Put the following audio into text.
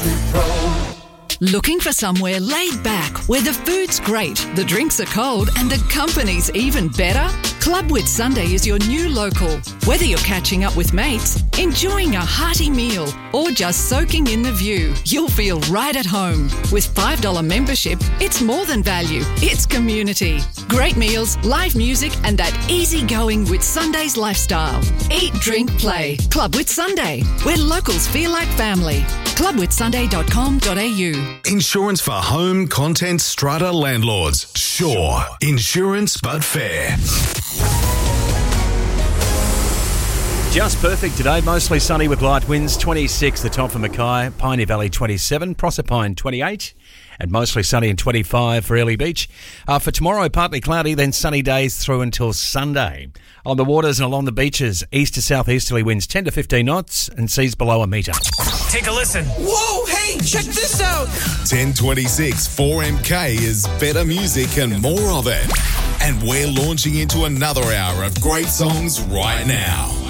Looking for somewhere laid back where the food's great, the drinks are cold and the company's even better? Club Wit Sunday is your new local. Whether you're catching up with mates, enjoying a hearty meal or just soaking in the view, you'll feel right at home. With $5 membership, it's more than value, it's community. Great meals, live music and that easygoing Wit Sunday's lifestyle. Eat, drink, play. Club Wit Sunday, where locals feel like family. clubwitsunday.com.au. Insurance for home, content, strata landlords. Sure. Insurance but fair. Just perfect today. Mostly sunny with light winds. 26 the top for Mackay. Pioneer Valley 27. Proserpine 28. And mostly sunny and 25 for Early Beach. For tomorrow, partly cloudy, then sunny days through until Sunday. On the waters and along the beaches, east to southeasterly winds 10 to 15 knots and seas below a metre. Take a listen. Whoa, hey, check this out. 1026 4MK is better music and more of it. And we're launching into another hour of great songs right now.